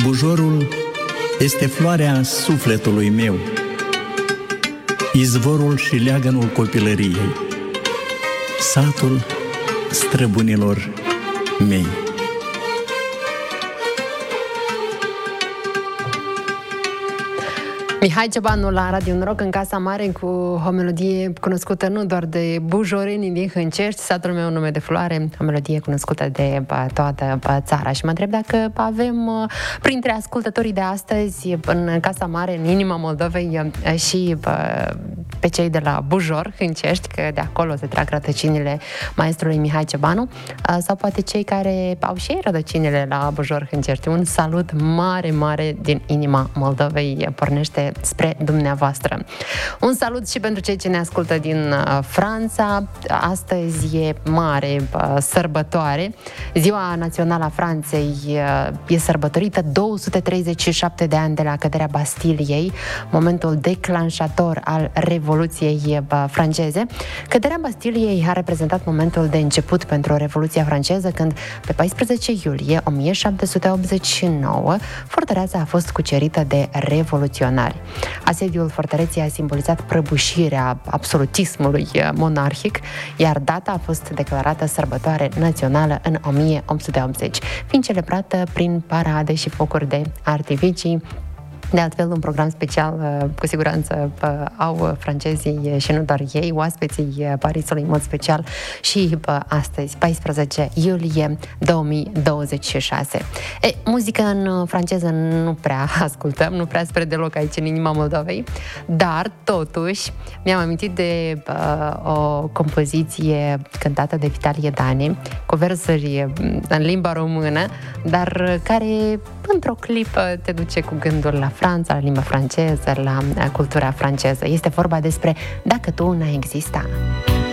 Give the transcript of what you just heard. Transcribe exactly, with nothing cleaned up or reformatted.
Bujorul este floarea sufletului meu, izvorul și leagănul copilăriei, satul străbunilor mei. Mihai Ciobanu la Radio Noroc în Casa Mare cu o melodie cunoscută nu doar de bujorenii din Hâncești, satul meu nume de floare, o melodie cunoscută de toată țara. Și mă întreb dacă avem printre ascultătorii de astăzi în Casa Mare, în inima Moldovei, și pe cei de la Bujor, Hâncești, că de acolo se trag rădăcinile maestrului Mihai Ciobanu, sau poate cei care au și ei rădăcinile la Bujor, Hâncești. Un salut mare, mare din inima Moldovei pornește spre dumneavoastră. Un salut și pentru cei ce ne ascultă din Franța. Astăzi e mare sărbătoare. Ziua Națională a Franței e sărbătorită, două sute treizeci și șapte de ani de la căderea Bastiliei, momentul declanșator al Revoluției franceze. Căderea Bastiliei a reprezentat momentul de început pentru Revoluția franceză, când pe paisprezece iulie o mie șapte sute optzeci și nouă fortăreața a fost cucerită de revoluționari. Asediul fortăreții a simbolizat prăbușirea absolutismului monarhic, iar data a fost declarată sărbătoare națională în o mie opt sute optzeci, fiind celebrată prin parade și focuri de artificii. De altfel, un program special, cu siguranță, au francezii și nu doar ei, oaspeții Parisului în mod special și astăzi, paisprezece iulie două mii douăzeci și șase. E, muzică în franceză nu prea ascultăm, nu prea spre deloc aici în inima Moldovei, dar totuși mi-am amintit de uh, o compoziție cântată de Vitalie Dane, cu versuri în limba română, dar care într-o clipă te duce cu gândul la Franța, la limba franceză, la cultura franceză. Este vorba despre Dacă tu n-ai exista.